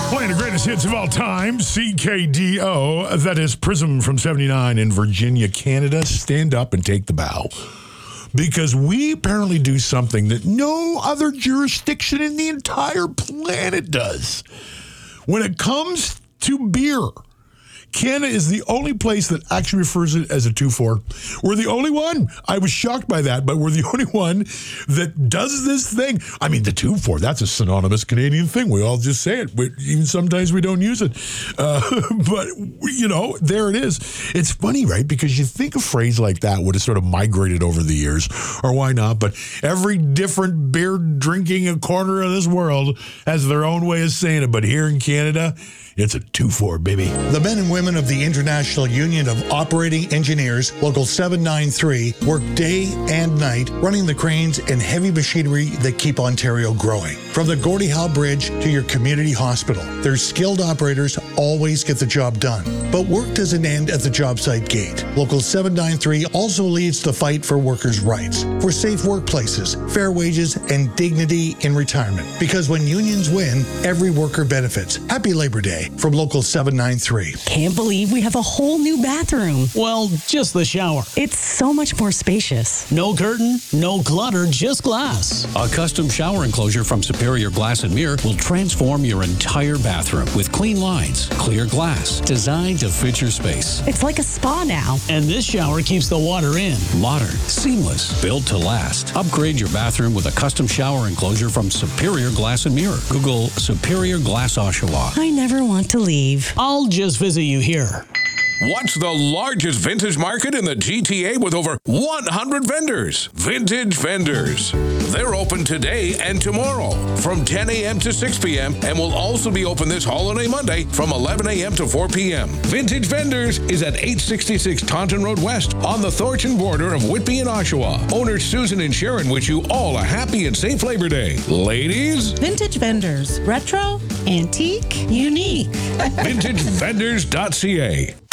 Playing the greatest hits of all time, CKDO. That is Prism from 79 in Virginia, Canada. Stand up and take the bow. Because we apparently do something that no other jurisdiction in the entire planet does. When it comes to beer, Canada is the only place that actually refers it as a 2-4. We're the only one. I was shocked by that, but we're the only one that does this thing. I mean, the 2-4, that's a synonymous Canadian thing. We all just say it. Even sometimes we don't use it. But, you know, there it is. It's funny, right? Because you think a phrase like that would have sort of migrated over the years, or why not? But every different beer drinking corner of this world has their own way of saying it. But here in Canada, it's a 2-4, baby. The men and women of the International Union of Operating Engineers, Local 793, work day and night running the cranes and heavy machinery that keep Ontario growing. From the Gordie Howe Bridge to your community hospital, their skilled operators always get the job done. But work doesn't end at the job site gate. Local 793 also leads the fight for workers' rights, for safe workplaces, fair wages, and dignity in retirement. Because when unions win, every worker benefits. Happy Labor Day from Local 793. Can't believe we have a whole new bathroom. Well, just the shower. It's so much more spacious. No curtain, no clutter, just glass. A custom shower enclosure from Superior Glass and Mirror will transform your entire bathroom with clean lines, clear glass, designed to fit your space. It's like a spa now. And this shower keeps the water in. Modern, seamless, built to last. Upgrade your bathroom with a custom shower enclosure from Superior Glass and Mirror. Google Superior Glass Oshawa. I never want to leave. I'll just visit you here. What's the largest vintage market in the GTA with over 100 vendors? Vintage Vendors. They're open today and tomorrow from 10 a.m. to 6 p.m. and will also be open this holiday Monday from 11 a.m. to 4 p.m. Vintage Vendors is at 866 Taunton Road West on the Thornton border of Whitby and Oshawa. Owners Susan and Sharon wish you all a happy and safe Labor Day. Ladies? Vintage Vendors. Retro, antique, unique. VintageVendors.ca